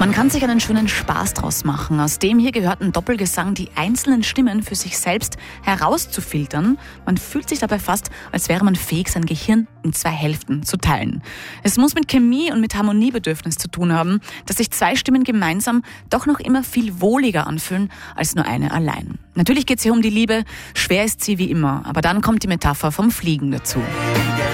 Man kann sich einen schönen Spaß draus machen. Aus dem hier gehört ein Doppelgesang, die einzelnen Stimmen für sich selbst herauszufiltern. Man fühlt sich dabei fast, als wäre man fähig, sein Gehirn in 2 Hälften zu teilen. Es muss mit Chemie und mit Harmoniebedürfnis zu tun haben, dass sich 2 Stimmen gemeinsam doch noch immer viel wohliger anfühlen als nur eine allein. Natürlich geht es hier um die Liebe, schwer ist sie wie immer, aber dann kommt die Metapher vom Fliegen dazu.